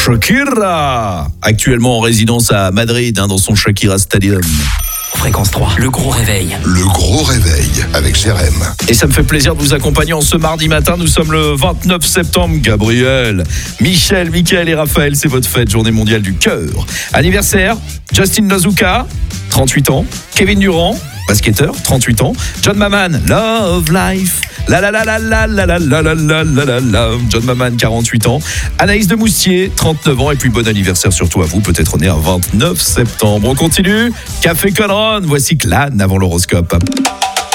Shakira, actuellement en résidence à Madrid, dans son Shakira Stadium. Fréquence 3, le gros réveil. Le gros réveil avec Jérém. Et ça me fait plaisir de vous accompagner en ce mardi matin. Nous sommes le 29 septembre. Gabriel, Michel, Mickaël et Raphaël, c'est votre fête, journée mondiale du cœur. Anniversaire, Justin Nozuka, 38 ans. Kevin Durant, basketteur, 38 ans. John Maman, Love Life. La la la la la la la la la la la la. John Maman, 48 ans. Anaïs de Moustier, 39 ans. Et puis bon anniversaire surtout à vous, peut-être né un 29 septembre. On continue. Café Conron, voici Clan avant l'horoscope.